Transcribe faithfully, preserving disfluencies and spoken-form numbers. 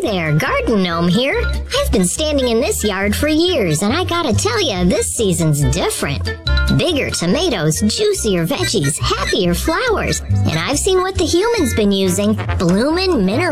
there, Garden Gnome here. I've been standing in this yard for years, and I gotta tell ya, this season's different. Bigger tomatoes, juicier veggies, happier flowers, and I've seen what the humans been using, bloomin' mineral